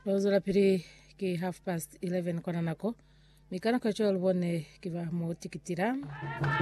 Lozo la piri ki 11:30 kona nako. Mikana kachol bone kiva mo tikitira.